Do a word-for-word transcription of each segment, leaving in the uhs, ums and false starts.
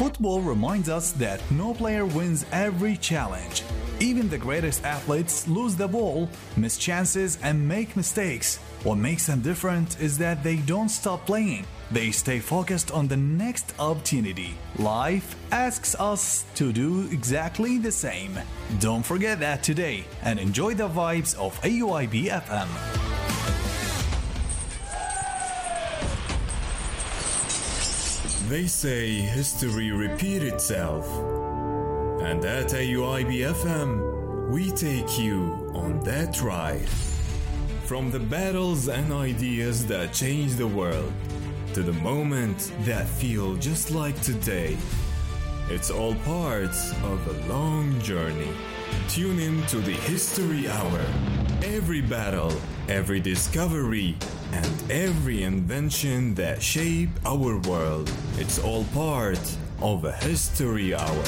Football reminds us that no player wins every challenge. Even the greatest athletes lose the ball, miss chances, and make mistakes. What makes them different is that they don't stop playing. They stay focused on the next opportunity. Life asks us to do exactly the same. Don't forget that today and enjoy the vibes of A U I B F M. They say history repeats itself. And at A U I B F M, we take you on that ride. From the battles and ideas that change the world, to the moments that feel just like today. It's all parts of a long journey. Tune in to the History Hour. Every battle, every discovery, and every invention that shaped our world. It's all part of a History Hour.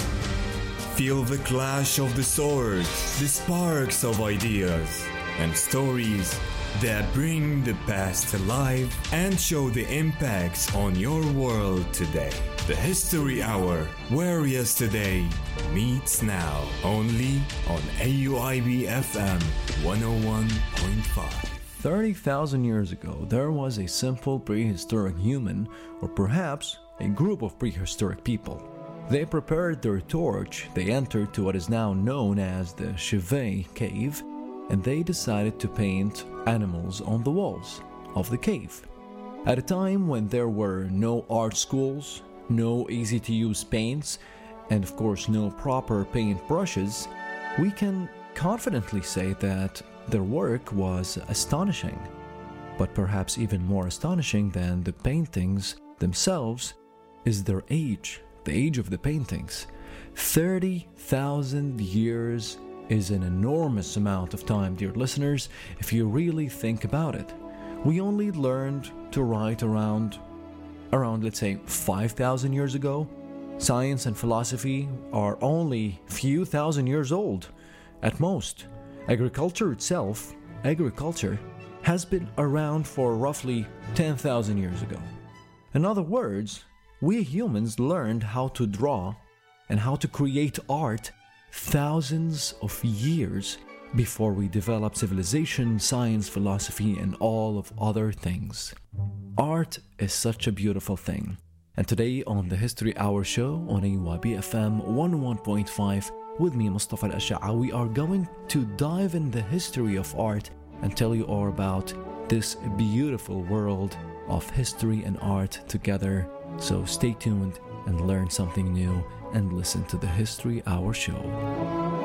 Feel the clash of the swords, the sparks of ideas, and stories that bring the past to life and show the impacts on your world today. The History Hour, where yesterday meets now, only on A U I B F M one oh one point five. thirty thousand years ago, there was a simple prehistoric human, or perhaps a group of prehistoric people. They prepared their torch, they entered to what is now known as the Chivay Cave, and they decided to paint animals on the walls of the cave. At a time when there were no art schools, no easy-to-use paints, and of course no proper paint brushes, we can confidently say that their work was astonishing. But perhaps even more astonishing than the paintings themselves is their age, the age of the paintings. thirty thousand years is an enormous amount of time, dear listeners, if you really think about it. We only learned to write around, around let's say, five thousand years ago. Science and philosophy are only few thousand years old, at most. Agriculture itself, agriculture, has been around for roughly ten thousand years ago. In other words, we humans learned how to draw and how to create art thousands of years before we developed civilization, science, philosophy, and all of other things. Art is such a beautiful thing. And today on the History Hour show on A U I B F M one oh one point five with me, Mustafa Al-Asha'a, we are going to dive in the history of art and tell you all about this beautiful world of history and art together. So stay tuned and learn something new and listen to the History Hour show.